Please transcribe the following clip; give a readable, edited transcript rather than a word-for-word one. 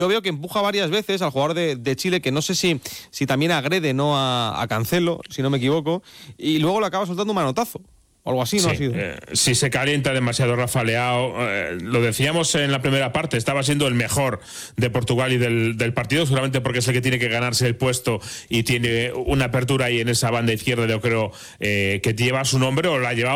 Yo veo que empuja varias veces al jugador de Chile, que no sé si también agrede, ¿no?, a Cancelo, si no me equivoco, y luego le acaba soltando un manotazo. O algo así, ¿no? Sí, Ha sido. Si se calienta demasiado Rafa Leao, lo decíamos en la primera parte, estaba siendo el mejor de Portugal y del partido, seguramente porque es el que tiene que ganarse el puesto y tiene una apertura ahí en esa banda izquierda, yo creo, que lleva su nombre o la llevaba